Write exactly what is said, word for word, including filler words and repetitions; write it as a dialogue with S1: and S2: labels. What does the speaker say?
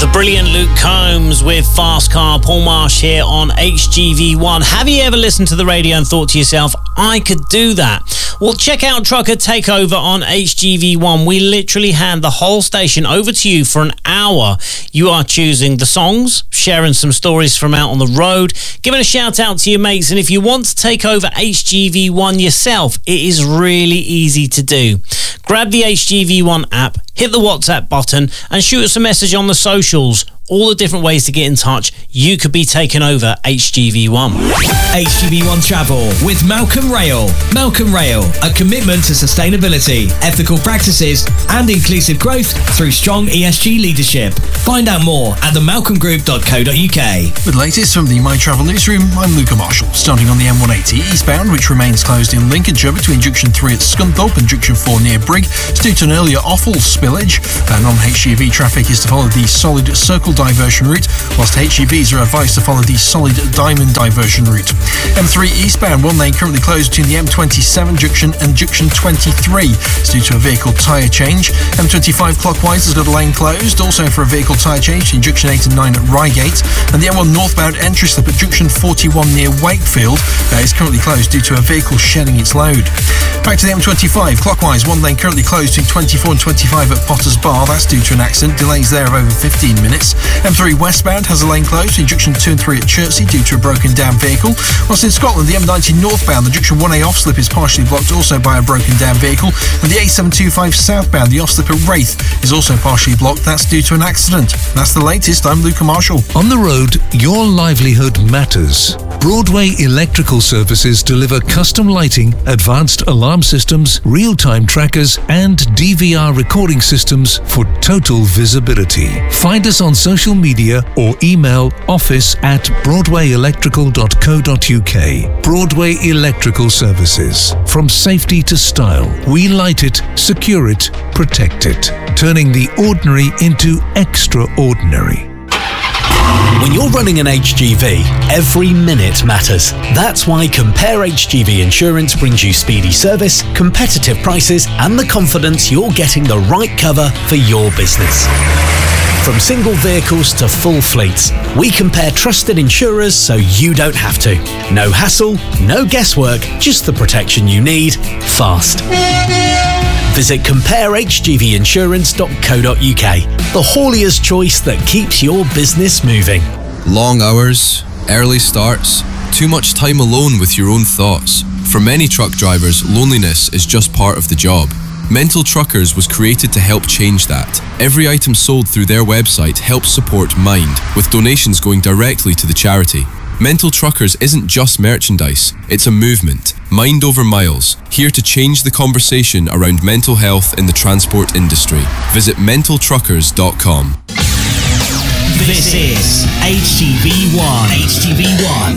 S1: The brilliant Luke Combs with Fast Car. Paul Marsh here on H G V one. Have you ever listened to the radio and thought to yourself, I could do that? Well, check out Trucker Takeover on H G V one. We literally hand the whole station over to you for an hour. You are choosing the songs, sharing some stories from out on the road, giving a shout out to your mates, and if you want to take over H G V one yourself, it is really easy to do. Grab the H G V one app, hit the WhatsApp button, and shoot us a message on the socials. All the different ways to get in touch. You could be taking over H G V one.
S2: H G V one Travel with Malcolm Rail. Malcolm Rail, a commitment to sustainability, ethical practices and inclusive growth through strong E S G leadership. Find out more at the malcolm group dot co dot uk.
S3: With latest from the My Travel Newsroom, I'm Luca Marshall. Starting on the M one eighty eastbound, which remains closed in Lincolnshire between Junction three at Scunthorpe and Junction four near Brigg, it's due to an earlier offal spillage. And non-H G V traffic is to follow the solid circle diversion route, whilst H G Vs are advised to follow the solid diamond diversion route. M three eastbound, one lane currently closed between the M twenty-seven junction and Junction twenty-three. It's due to a vehicle tyre change. M twenty-five clockwise has got a lane closed, also for a vehicle tyre change in Junction eight and nine at Reigate. And the M one northbound entry slip at Junction forty-one near Wakefield uh, is currently closed due to a vehicle shedding its load. Back to the M twenty-five clockwise, one lane currently closed between twenty-four and twenty-five at Potters Bar. That's due to an accident. Delays there of over fifteen minutes. M three westbound has a lane closed in Junction two and three at Chertsey due to a broken down vehicle. Whilst in Scotland, the M ninety northbound, the Junction one A off slip is partially blocked also by a broken down vehicle. And the A seven twenty-five southbound, the off slip at Wraith is also partially blocked. That's due to an accident. That's the latest. I'm Luca Marshall.
S4: On the road, your livelihood matters. Broadway Electrical Services deliver custom lighting, advanced alarm systems, real-time trackers, and D V R recording systems for total visibility. Find us on social media or email office at broadway electrical dot co dot uk. Broadway Electrical Services. From safety to style, we light it, secure it, protect it, turning the ordinary into extraordinary.
S5: When you're running an H G V, every minute matters. That's why Compare H G V Insurance brings you speedy service, competitive prices, and the confidence you're getting the right cover for your business. From single vehicles to full fleets, we compare trusted insurers so you don't have to. No hassle, no guesswork, just the protection you need, fast. Visit compare h g v insurance dot co dot uk, the haulier's choice that keeps your business moving.
S6: Long hours, early starts, too much time alone with your own thoughts. For many truck drivers, loneliness is just part of the job. Mental Truckers was created to help change that. Every item sold through their website helps support Mind, with donations going directly to the charity. Mental Truckers isn't just merchandise, it's a movement. Mind over miles, here to change the conversation around mental health in the transport industry. Visit mental truckers dot com.
S2: This is H G V one. H G V one.